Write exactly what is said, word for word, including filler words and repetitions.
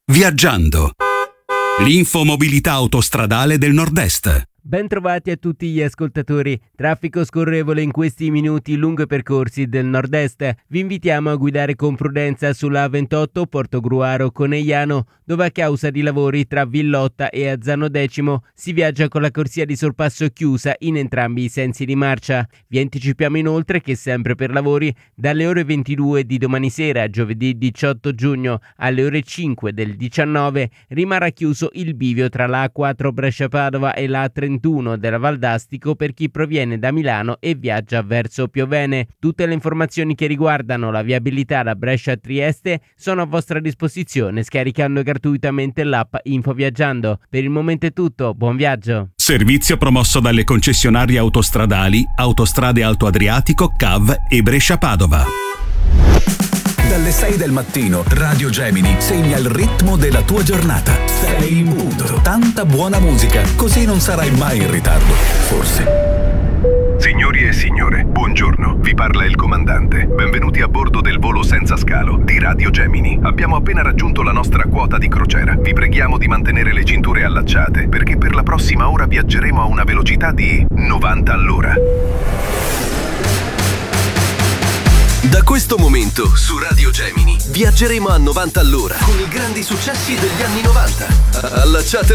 Viaggiando. L'infomobilità autostradale del Nord-Est. Bentrovati a tutti gli ascoltatori. Traffico scorrevole in questi minuti lungo i percorsi del nord-est. Vi invitiamo a guidare con prudenza sulla A ventotto Portogruaro-Conegliano, dove a causa di lavori tra Villotta e Azzano Decimo si viaggia con la corsia di sorpasso chiusa in entrambi i sensi di marcia. Vi anticipiamo inoltre che sempre per lavori dalle ore ventidue di domani sera, giovedì diciotto giugno, alle ore cinque del diciannove rimarrà chiuso il bivio tra la A quattro Brescia-Padova e la A trentuno della Valdastico per chi proviene da Milano e viaggia verso Piovene. Tutte le informazioni che riguardano la viabilità da Brescia a Trieste sono a vostra disposizione scaricando gratuitamente l'app Infoviaggiando. Per il momento è tutto, buon viaggio! Servizio promosso dalle concessionarie autostradali Autostrade Alto Adriatico, C A V e Brescia-Padova. Dalle sei del mattino Radio Gemini segna il ritmo della tua giornata. Sei in punto. Tanta buona musica, così non sarai mai in ritardo, forse. Signori e signore, buongiorno. Vi parla il comandante. Benvenuti a bordo del volo senza scalo di Radio Gemini. Abbiamo appena raggiunto la nostra quota di crociera. Vi preghiamo di mantenere le cinture allacciate, perché per la prossima ora viaggeremo a una velocità di novanta all'ora. Da questo momento, su Radio Gemini, viaggeremo a novanta all'ora con i grandi successi degli anni novanta. Allacciate le